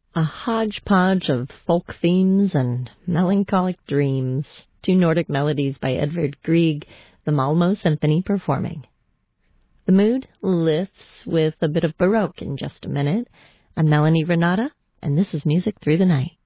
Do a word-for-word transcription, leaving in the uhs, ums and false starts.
A hodgepodge of folk themes and melancholic dreams. Two Nordic melodies by Edvard Grieg, the Malmö Symphony performing. The mood lifts with a bit of Baroque in just a minute. I'm Melanie Renata, and this is Music Through the Night.